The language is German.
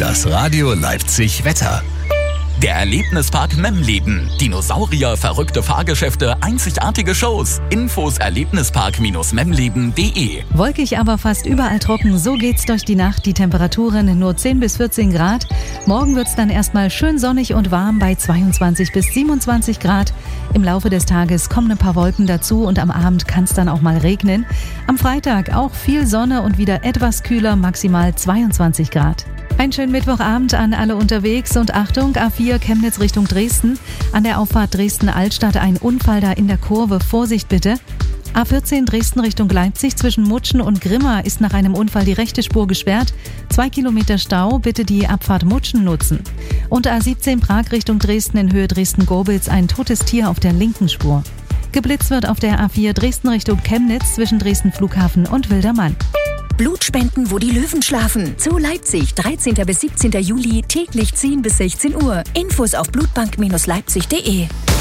Das Radio Leipzig Wetter. Der Erlebnispark Memleben. Dinosaurier, verrückte Fahrgeschäfte, einzigartige Shows. Infos erlebnispark-memleben.de. Wolkig, aber fast überall trocken. So geht's durch die Nacht. Die Temperaturen nur 10 bis 14 Grad. Morgen wird's dann erstmal schön sonnig und warm bei 22 bis 27 Grad. Im Laufe des Tages kommen ein paar Wolken dazu und am Abend kann's dann auch mal regnen. Am Freitag auch viel Sonne und wieder etwas kühler, maximal 22 Grad. Einen schönen Mittwochabend an alle unterwegs und Achtung, A4 Chemnitz Richtung Dresden. An der Auffahrt Dresden-Altstadt ein Unfall da in der Kurve. Vorsicht bitte. A14 Dresden Richtung Leipzig zwischen Mutschen und Grimma ist nach einem Unfall die rechte Spur gesperrt. 2 Kilometer Stau, bitte die Abfahrt Mutschen nutzen. Und A17 Prag Richtung Dresden in Höhe Dresden-Gobitz ein totes Tier auf der linken Spur. Geblitzt wird auf der A4 Dresden Richtung Chemnitz zwischen Dresden Flughafen und Wildermann. Blutspenden, wo die Löwen schlafen. Zu Leipzig, 13. bis 17. Juli, täglich 10 bis 16 Uhr. Infos auf blutbank-leipzig.de.